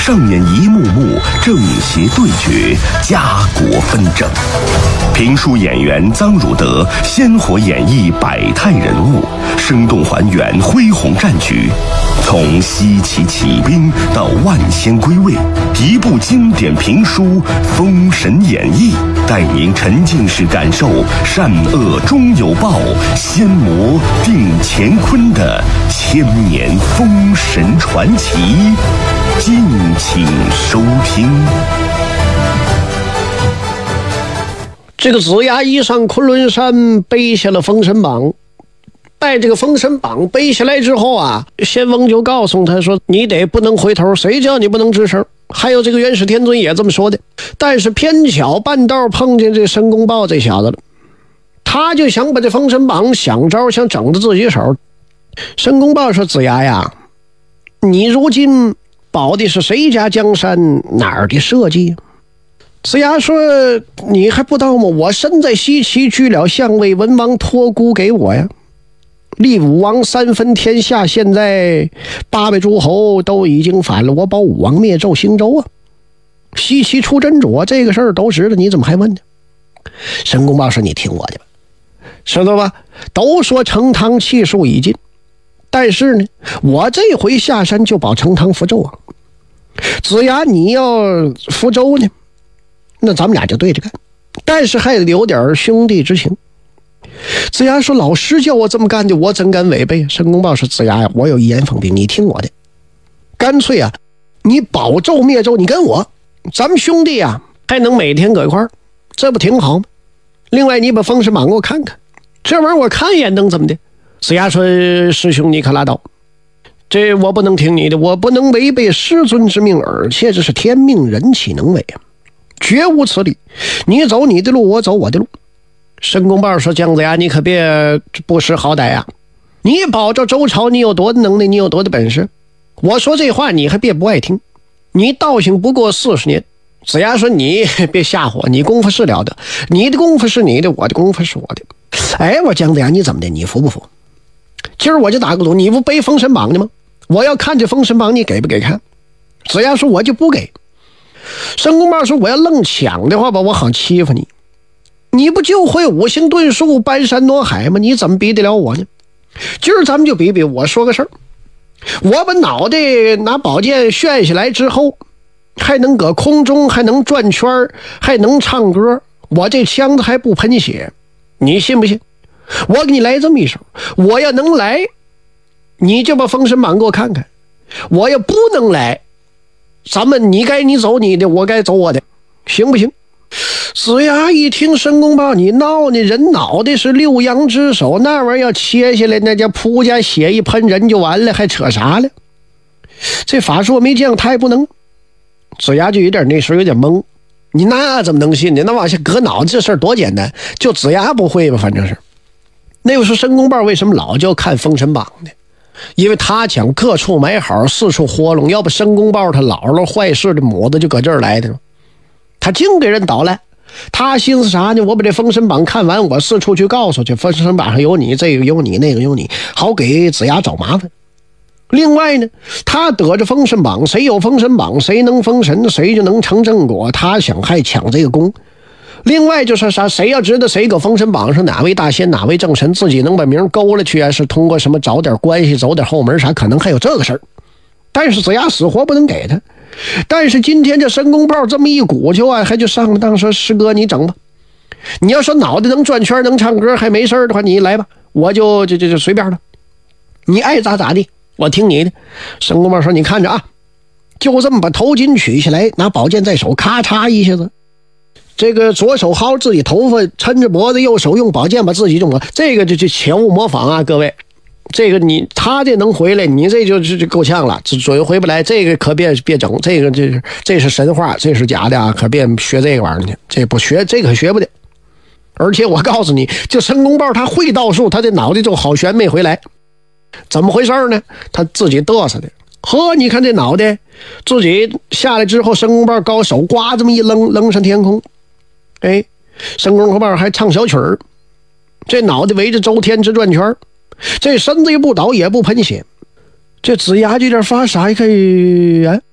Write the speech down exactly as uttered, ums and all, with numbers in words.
上演一幕幕正邪对决、家国纷争。评书演员臧汝德鲜活演绎百态人物，生动还原恢宏战局。从西岐起兵到万仙归位，一部经典评书《封神演义》，带您沉浸式感受善恶终有报、仙魔定乾坤的千年封神传奇。敬请收听。 这个子牙一上昆仑山，背下了封神榜。带这个封神榜背下来之后啊，仙翁就告诉他说，你得不能回头，谁叫你不能吱声。还有这个元始天尊也这么说的。但是偏巧半道碰见这申公豹这小子了，他就想把这封神榜想招，想整到自己手。申公豹说，子牙呀，你如今保的是谁家江山，哪儿的社稷？子牙说，你还不知道吗？我身在西岐，居了相位，文王托孤给我呀。立武王三分天下，现在八位诸侯都已经反了，我保武王灭纣兴周啊。西岐出真主，这个事儿都知道，你怎么还问呢？申公豹说，你听我的吧，知道吧？都说成汤气数已尽，但是呢，我这回下山就保成汤扶纣王。子牙你要扶周呢，那咱们俩就对着干，但是还留点兄弟之情。子牙说，老师叫我这么干的，我怎敢违背？申公豹说，子牙呀，我有一言封顶，你听我的，干脆啊，你保纣灭纣，你跟我，咱们兄弟啊，还能每天搁一块儿，这不挺好吗？另外你把封神榜给我看看，这玩意儿我看一眼能怎么的？子牙说，师兄你可拉倒，这我不能听你的，我不能违背师尊之命，而且这是天命，人岂能违啊？绝无此理，你走你的路，我走我的路。申公豹说，姜子牙，你可别不识好歹呀、啊！你保着周朝，你有多的能耐，你有多的本事？我说这话你还别不爱听。你道行不过四十年。子牙说，你别吓唬我，你功夫是了得，你的功夫是你的，我的功夫是我的。哎，我姜子牙，你怎么的？你服不服？今儿我就打个赌，你不背封神榜的吗？我要看这封神榜，你给不给看？子牙说，我就不给。申公豹说，我要愣抢的话吧，我好欺负你。你不就会五行遁术、搬山挪海吗？你怎么比得了我呢？今儿咱们就比比。我说个事儿，我把脑袋拿宝剑旋下来之后，还能搁空中，还能转圈，还能唱歌，我这枪子还不喷血，你信不信？我给你来这么一手，我要能来，你就把封神榜给我看看；我要不能来，咱们你该你走你的，我该走我的，行不行？子牙一听，申公豹你闹呢，人脑袋是六阳之首，那玩意儿要切下来，那叫扑家血一喷人就完了，还扯啥了？这法术我没见过，他也不能。子牙就有点那时候有点懵，你那怎么能信呢？那往下割脑子这事儿多简单，就子牙不会吧？反正是那个时候申公豹为什么老就看封神榜呢？因为他讲各处买好，四处活龙，要不申公豹他姥姥坏事的母子就搁这儿来的，他净给人捣乱。他心思啥呢？我把这封神榜看完，我四处去告诉去，封神榜上有你，这个有你，那个有你，好给子牙找麻烦。另外呢，他得着封神榜，谁有封神榜，谁能封神，谁就能成正果。他想还抢这个功。另外就是啥，谁要知道谁搁封神榜上哪位大仙哪位正神，自己能把名勾了去啊，是通过什么找点关系走点后门啥，可能还有这个事儿。但是子牙死活不能给他。但是今天这申公豹这么一鼓秋啊，还就上了当说，师哥你整吧，你要说脑袋能转圈能唱歌还没事的话，你来吧，我就就就就随便了，你爱咋咋地，我听你的。申公豹说，你看着啊，就这么把头巾取下来，拿宝剑在手咔嚓一下子，这个左手薅自己头发抻着脖子，右手用宝剑把自己用了，这个就就切勿模仿啊，各位。这个你他这能回来，你这就就够呛了，准回不来。这个可别别整，这个这这是神话，这是假的啊，可别学这个玩意儿去，这不学这可学不得。而且我告诉你，就申公豹他会道术，他这脑袋就好悬没回来。怎么回事呢？他自己嘚瑟的。呵，你看这脑袋自己下来之后，申公豹高手呱这么一扔，扔上天空。哎，申公豹还唱小曲儿，这脑袋围着周天之转圈，这身子也不倒也不喷血。这子牙就有点发傻，一看，哎，